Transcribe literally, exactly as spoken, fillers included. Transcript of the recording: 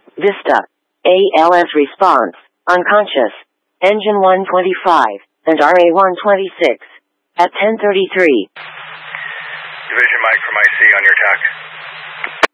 Vista. A L S response. Unconscious. Engine one twenty-five and R A one twenty-six. At ten thirty-three. Division Mike from I C on your tack.